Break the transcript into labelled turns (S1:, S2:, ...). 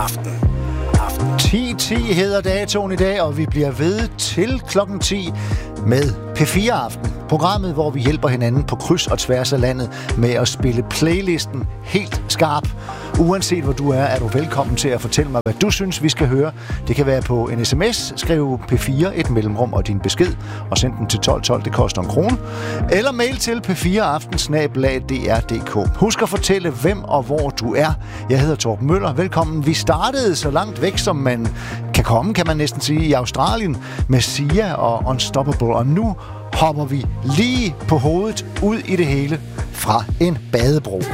S1: aften.
S2: 10.10 hedder datoen i dag, og vi bliver ved til klokken 10 med P4 Aften. Programmet, hvor vi hjælper hinanden på kryds og tværs af landet med at spille playlisten helt skarp. Uanset hvor du er du velkommen til at fortælle mig, hvad du synes, vi skal høre. Det kan være på en sms, skriv P4, et mellemrum og din besked, og send den til 1212, det koster 1 krone. Eller mail til p4aften@dr.dk. Husk at fortælle, hvem og hvor du er. Jeg hedder Torben Møller. Velkommen. Vi startede så langt væk, som man kan komme, kan man næsten sige, i Australien med Sia og Unstoppable, og nu hopper vi lige på hovedet ud i det hele fra en badebro.